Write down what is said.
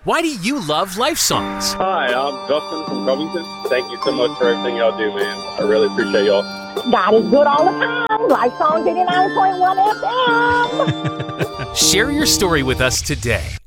Why do you love Life Songs? Hi, I'm Justin from Covington. Thank you so much for everything y'all do, man. I really appreciate y'all. God is good all the time. Life Song 89.1 FM. Share your story with us today.